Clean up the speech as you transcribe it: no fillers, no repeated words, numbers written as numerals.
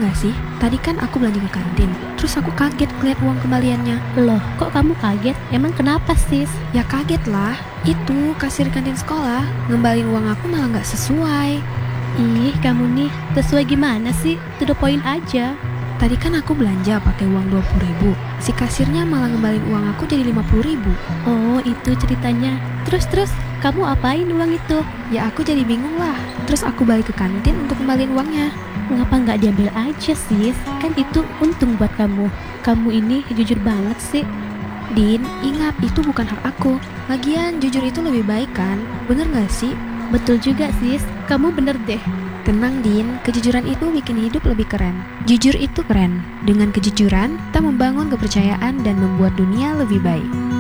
gak sih? Tadi kan aku belanja ke kantin, terus aku kaget ngeliat uang kembaliannya. Loh, kok kamu kaget? Emang kenapa, sis? Ya kaget lah, itu kasir kantin sekolah ngembalin uang aku malah gak sesuai. Ih, kamu nih, sesuai gimana sih? To the point aja. Tadi kan aku belanja pakai uang 20.000, si kasirnya malah ngembalin uang aku jadi 50.000. Oh, itu ceritanya. Terus, kamu apain uang itu? Ya aku jadi bingung lah, terus aku balik ke kantin untuk kembaliin uangnya. Ngapa nggak diambil aja, sis? Kan itu untung buat kamu. Kamu ini jujur banget sih. Din, ingat itu bukan hak aku. Lagian jujur itu lebih baik kan, bener gak sih? Betul juga, sis. Kamu bener deh. Tenang Din, kejujuran itu bikin hidup lebih keren. Jujur itu keren. Dengan kejujuran, kita membangun kepercayaan dan membuat dunia lebih baik.